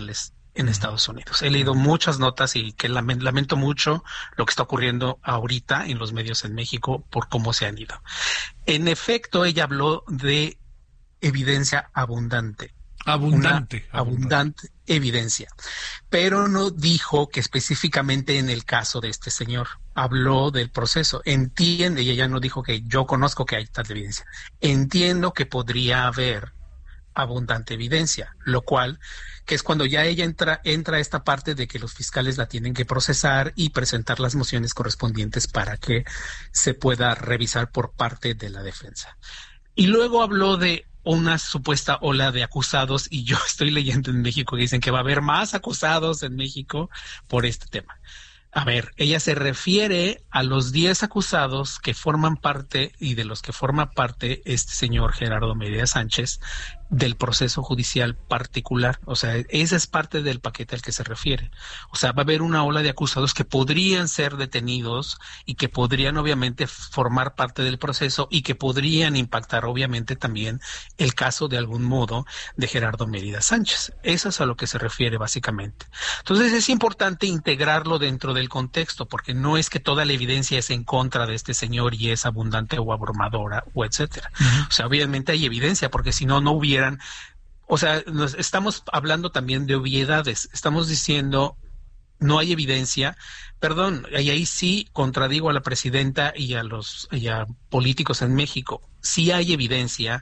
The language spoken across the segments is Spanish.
fiscales en Estados Unidos. He leído muchas notas y que lamento mucho lo que está ocurriendo ahorita en los medios en México por cómo se han ido. En efecto, ella habló de evidencia abundante. Abundante evidencia, pero no dijo que específicamente en el caso de este señor. Habló del proceso. Entiende, y ella no dijo que yo conozco que hay tal evidencia. Entiendo que podría haber abundante evidencia, lo cual, que es cuando ya ella entra a esta parte de que los fiscales la tienen que procesar y presentar las mociones correspondientes para que se pueda revisar por parte de la defensa. Y luego habló de una supuesta ola de acusados, y yo estoy leyendo en México que dicen que va a haber más acusados en México por este tema. A ver, ella se refiere a los 10 acusados que forman parte y de los que forma parte este señor Gerardo Mérida Sánchez del proceso judicial particular. O sea, esa es parte del paquete al que se refiere. O sea, va a haber una ola de acusados que podrían ser detenidos y que podrían obviamente formar parte del proceso y que podrían impactar obviamente también el caso de algún modo de Gerardo Mérida Sánchez. Eso es a lo que se refiere básicamente. Entonces es importante integrarlo dentro del contexto, porque no es que toda la evidencia es en contra de este señor y es abundante o abrumadora o etcétera. O sea, obviamente hay evidencia, porque si no, no hubieran. O sea, estamos hablando también de obviedades. Estamos diciendo no hay evidencia. Perdón, y ahí sí contradigo a la presidenta y a políticos en México. Sí hay evidencia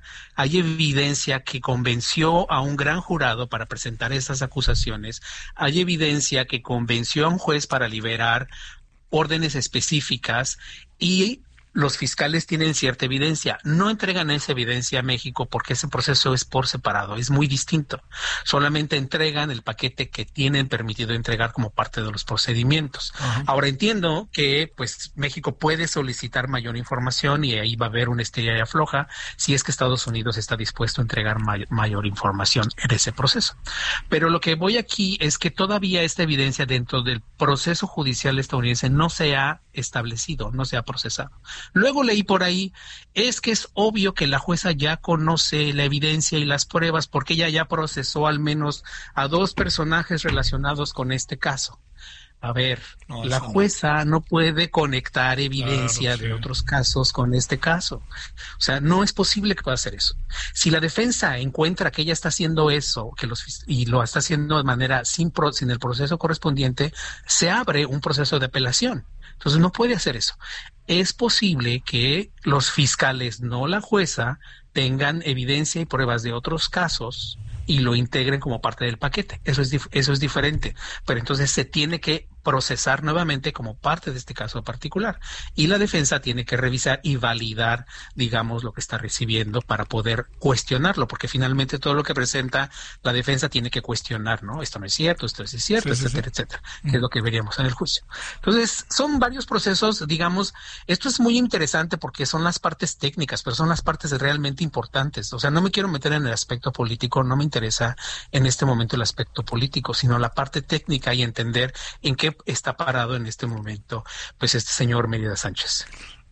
que convenció a un gran jurado para presentar esas acusaciones. Hay evidencia que convenció a un juez para liberar órdenes específicas y los fiscales tienen cierta evidencia. No entregan esa evidencia a México porque ese proceso es por separado, es muy distinto. Solamente entregan el paquete que tienen permitido entregar como parte de los procedimientos. Uh-huh. Ahora entiendo que pues México puede solicitar mayor información y ahí va a haber una estilla afloja si es que Estados Unidos está dispuesto a entregar mayor información en ese proceso. Pero lo que voy aquí es que todavía esta evidencia dentro del proceso judicial estadounidense no se ha establecido, no se ha procesado. Luego leí por ahí, es que es obvio que la jueza ya conoce la evidencia y las pruebas porque ella ya procesó al menos a 2 personajes relacionados con este caso. A ver, la jueza no puede conectar evidencia de otros casos con este caso. O sea, no es posible que pueda hacer eso. Si la defensa encuentra que ella está haciendo eso, y lo está haciendo de manera sin el proceso correspondiente, se abre un proceso de apelación. Entonces no puede hacer eso. Es posible que los fiscales, no la jueza, tengan evidencia y pruebas de otros casos y lo integren como parte del paquete. Eso es diferente. Pero entonces se tiene que procesar nuevamente como parte de este caso particular. Y la defensa tiene que revisar y validar, digamos, lo que está recibiendo para poder cuestionarlo, porque finalmente todo lo que presenta la defensa tiene que cuestionar, ¿no? Esto no es cierto, esto sí es cierto, etcétera, etcétera, que es lo que veríamos en el juicio. Entonces, son varios procesos, digamos, esto es muy interesante porque son las partes técnicas, pero son las partes realmente importantes. O sea, no me quiero meter en el aspecto político, no me interesa en este momento el aspecto político, sino la parte técnica y entender en qué está parado en este momento, pues este señor Mérida Sánchez.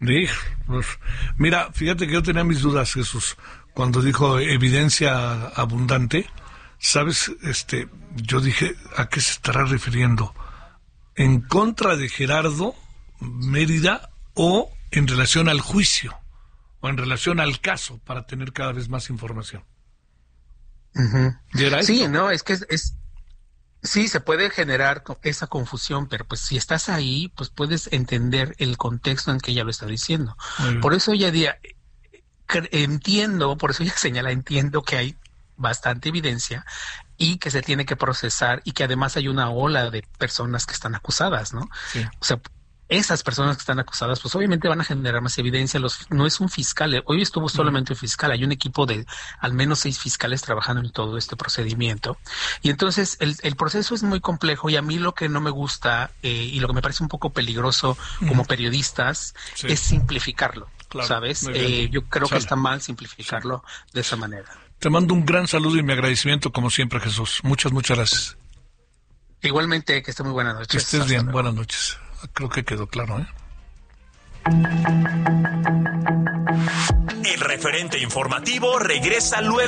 Mira, fíjate que yo tenía mis dudas, Jesús, cuando dijo evidencia abundante, ¿sabes? Yo dije, ¿a qué se estará refiriendo? ¿En contra de Gerardo Mérida o en relación al juicio o en relación al caso para tener cada vez más información? Uh-huh. Sí, no, es que es sí, se puede generar esa confusión, pero pues si estás ahí, pues puedes entender el contexto en que ella lo está diciendo. Por eso ella entiendo que hay bastante evidencia y que se tiene que procesar y que además hay una ola de personas que están acusadas, ¿no? Sí. O sea, esas personas que están acusadas, pues obviamente van a generar más evidencia. No es un fiscal, hoy estuvo solamente un fiscal, hay un equipo de al menos 6 fiscales trabajando en todo este procedimiento. Y entonces el proceso es muy complejo y a mí lo que no me gusta y lo que me parece un poco peligroso como periodistas es simplificarlo, claro, ¿sabes? Yo creo que está mal simplificarlo de esa manera. Te mando un gran saludo y mi agradecimiento como siempre, Jesús. Muchas gracias. Igualmente, que esté muy buenas noches. Que estés bien, buenas noches. Creo que quedó claro, ¿eh? El referente informativo regresa luego.